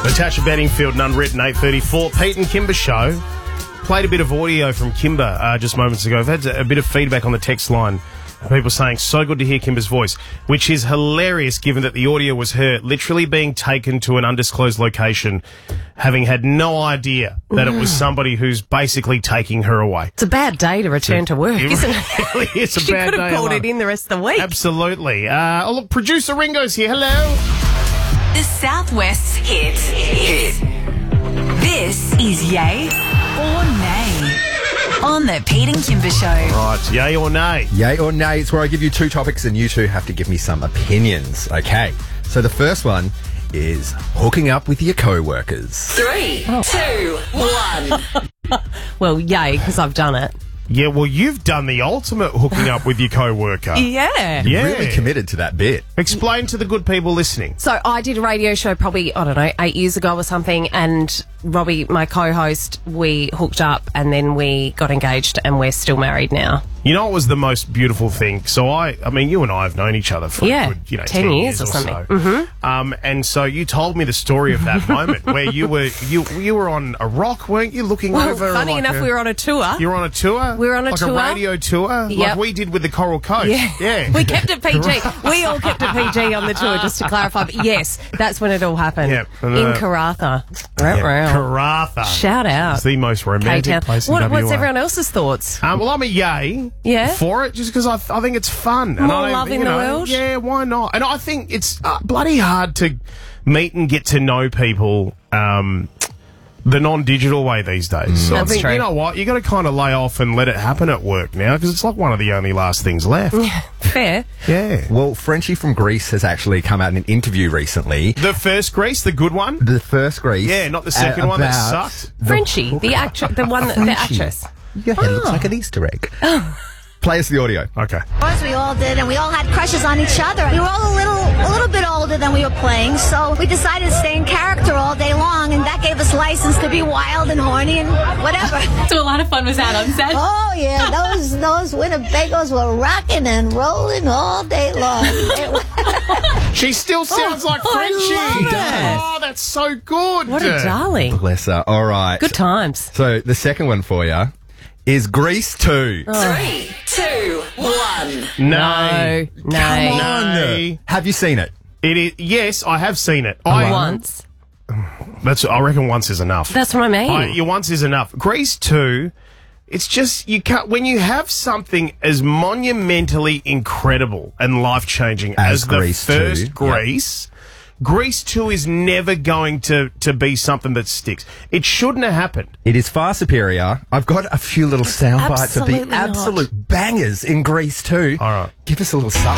Natasha Bedingfield and Unwritten, 8:34. Pete and Kimber show. Played a bit of audio from Kimber just moments ago. I've had a bit of feedback on the text line. People saying, so good to hear Kimber's voice, which is hilarious given that the audio was her literally being taken to an undisclosed location, having had no idea that it was somebody who's basically taking her away. It's a bad day to return to work, isn't it? It really is a She bad could have day called alone. it in the rest of the week. Absolutely. Oh, look, producer Ringo's here. Hello. The Southwest's hit. This is Yay or Nay on the Pete and Kimber Show. Right, yay or nay? Yay or nay, it's where I give you two topics and you two have to give me some opinions. Okay, so the first one is hooking up with your co-workers. 3, 2, 1. Well, yay, because I've done it. Yeah, well, you've done the ultimate hooking up with your co-worker. Yeah. Yeah. Really committed to that bit. Explain to the good people listening. So I did a radio show probably, 8 years ago or something, and Robbie, my co-host, we hooked up and then we got engaged and we're still married now. You know what was the most beautiful thing? So I mean, you and I have known each other for Yeah, a good, 10 years or something. So. Mm-hmm. And so you told me the story of that moment where you were on a rock, weren't you? Looking Well, over. funny like enough, we were on a tour. You were on a tour. We were on a like tour. a radio tour, Yep. like we did with the Coral Coast. Yeah. We kept it PG. We all kept it PG on the tour, just to clarify. But yes, that's when it all happened. Yep. In Karratha. Karratha. Shout out. It's the most romantic K-Town. place in WA. What's everyone else's thoughts? Well, I'm a yay for it, just because I think it's fun. More love in the world? Yeah, why not? And I think it's bloody hard to meet and get to know people the non-digital way these days. So I That's think, true. you know what, you got to kind of lay off and let it happen at work now, because it's like one of the only last things left. Fair. Yeah. Well, Frenchie from Greece has actually come out in an interview recently. The first Grease, the good one? The first Greece. Yeah, not the second one that about sucked. Frenchie, the actress, the one, the actress. Your head looks like an Easter egg. Play us the audio. Okay. Of course we all did, and we all had crushes on each other. We were all a little bit older than we were playing, so we decided to stay in character all day long, and that gave us license to be wild and horny and whatever. So a lot of fun was had on set. Oh yeah, those Winnebagos were rocking and rolling all day long. She still sounds like Frenchie. I love it. Oh, that's so good. What a darling. Bless her. All right. Good times. So the second one for you is Grease 2. 3, 2, 1. No. No. No. Have you seen it? It is. Yes, I have seen it. Once. I reckon once is enough. That's what I mean. Once is enough. Grease 2, it's just, you can't, when you have something as monumentally incredible and life-changing as the Grease first 2, Grease, Grease 2 is never going to be something that sticks. It shouldn't have happened. It is far superior. I've got a few little sound bites of the Absolutely not. absolute bangers in Grease 2. All right. Give us a little